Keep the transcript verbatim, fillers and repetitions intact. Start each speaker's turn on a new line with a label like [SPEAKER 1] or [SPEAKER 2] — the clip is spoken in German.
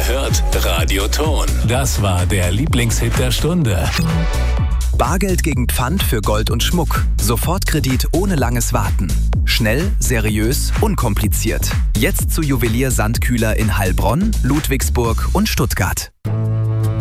[SPEAKER 1] hört Radio Ton. Das war der Lieblingshit der Stunde.
[SPEAKER 2] Bargeld gegen Pfand für Gold und Schmuck. Sofortkredit ohne langes Warten. Schnell, seriös, unkompliziert. Jetzt zu Juwelier Sandkühler in Heilbronn, Ludwigsburg und Stuttgart.